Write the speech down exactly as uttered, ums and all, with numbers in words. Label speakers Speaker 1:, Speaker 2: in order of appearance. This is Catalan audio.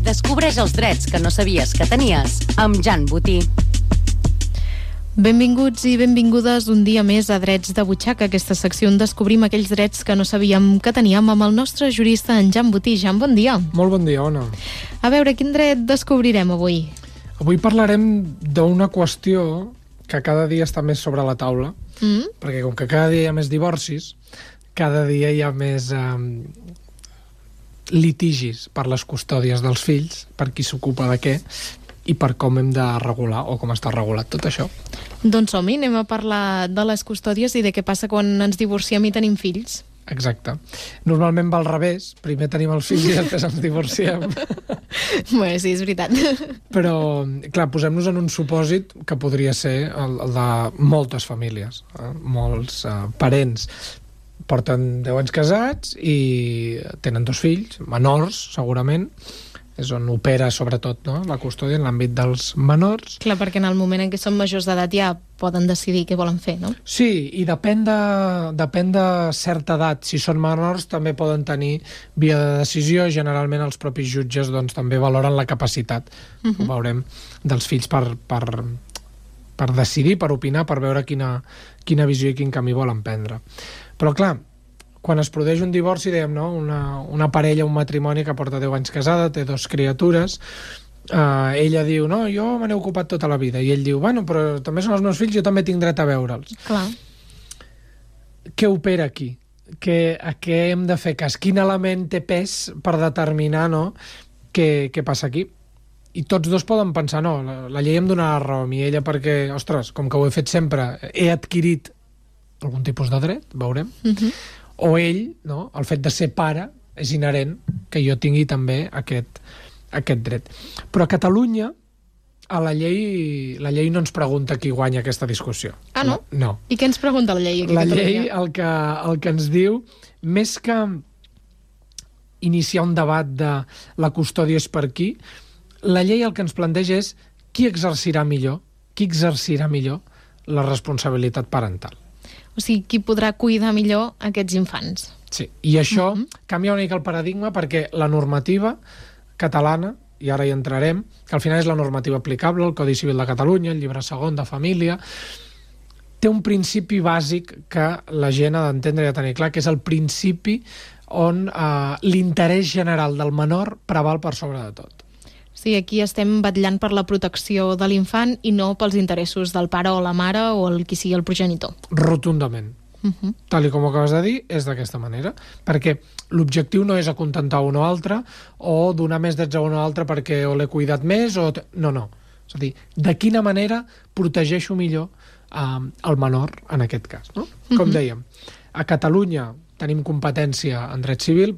Speaker 1: Descobreix els drets que no sabies que tenies amb Jan Botí.
Speaker 2: Benvinguts i benvingudes un dia més a Drets de Butxaca, aquesta secció on descobrim aquells drets que no sabíem que teníem amb el nostre jurista, en Jan Botí. Jan, bon dia.
Speaker 3: Molt bon dia, Ona.
Speaker 2: A veure, quin dret descobrirem avui?
Speaker 3: Avui parlarem d'una qüestió que cada dia està més sobre la taula,
Speaker 2: Mm?
Speaker 3: perquè com que cada dia hi ha més divorcis, cada dia hi ha més eh, litigis per les custòdies dels fills, per qui s'ocupa de què, i per com hem de regular, o com està regulat tot això.
Speaker 2: Doncs som-hi, anem a parlar de les custòdies i de què passa quan ens divorciem i tenim fills.
Speaker 3: Exacte. Normalment va al revés, primer tenim els fills i després ens divorciem.
Speaker 2: Bé, sí, és veritat.
Speaker 3: Però, clar, posem-nos en un supòsit que podria ser el, el de moltes famílies, eh? molts eh, parents porten deu anys casats i tenen dos fills, menors, segurament, és on opera sobretot, no?, la custòdia en l'àmbit dels menors.
Speaker 2: Clar, perquè en el moment en què són majors d'edat ja poden decidir què volen fer, no?
Speaker 3: Sí, i depèn de, depèn de certa edat. Si són menors també poden tenir via de decisió. Generalment els propis jutges doncs, també valoren la capacitat, uh-huh. ho veurem, dels fills per, per, per decidir, per opinar, per veure quina, quina visió i quin camí volen prendre. Però clar, quan es produeix un divorci, dèiem, no? una, una parella, un matrimoni que porta deu anys casada, té dos criatures, eh, ella diu, no, jo me n'he ocupat tota la vida, i ell diu, bueno, però també són els meus fills, jo també tinc dret a veure'ls.
Speaker 2: Clar.
Speaker 3: Què opera aquí? Què, a què hem de fer cas? Quin element té pes per determinar, no?, què, què passa aquí? I tots dos poden pensar, no, la, la llei em donarà raó a mi, ella perquè, ostres, com que ho he fet sempre, he adquirit algun tipus de dret, veurem,
Speaker 2: Uh-huh.
Speaker 3: o ell, no, el fet de ser pare és inherent que jo tingui també aquest, aquest dret. Però a Catalunya a la llei, la llei no ens pregunta qui guanya aquesta discussió.
Speaker 2: Ah, no?
Speaker 3: No.
Speaker 2: I què ens pregunta la llei? Aquí
Speaker 3: La
Speaker 2: a Catalunya?
Speaker 3: llei el que, el que ens diu, més que iniciar un debat de la custòdia és per qui, la llei el que ens planteja és qui exercirà millor, qui exercirà millor la responsabilitat parental.
Speaker 2: O sigui, qui podrà cuidar millor aquests infants?
Speaker 3: Sí, i això
Speaker 2: Mhm.
Speaker 3: canvia una mica el paradigma perquè la normativa catalana, i ara hi entrarem, que al final és la normativa aplicable, el Codi Civil de Catalunya, el llibre segon de família, té un principi bàsic que la gent ha d'entendre i ha de tenir clar, que és el principi on eh, l'interès general del menor preval per sobre de tot.
Speaker 2: O sigui, aquí estem vetllant per la protecció de l'infant i no pels interessos del pare o la mare o el qui sigui el progenitor.
Speaker 3: Rotundament.
Speaker 2: Uh-huh.
Speaker 3: Tal i com ho acabes de dir, és d'aquesta manera. Perquè l'objectiu no és acontentar un o altre o donar més drets a un o altre perquè o l'he cuidat més o... No, no. És a dir, de quina manera protegeixo millor eh, el menor en aquest cas, no? Com
Speaker 2: Uh-huh.
Speaker 3: dèiem, a Catalunya tenim competència en dret civil,